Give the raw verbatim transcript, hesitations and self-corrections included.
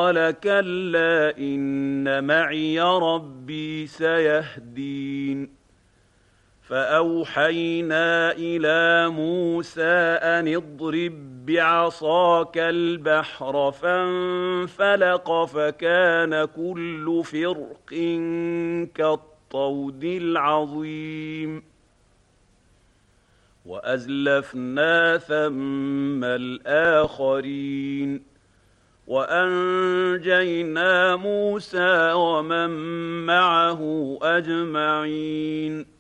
قال كلا إن معي ربي سيهدين فأوحينا إلى موسى أن اضرب بعصاك البحر فانفلق فكان كل فرق كالطود العظيم وأزلفنا ثم الآخرين وأنجينا موسى ومن معه أجمعين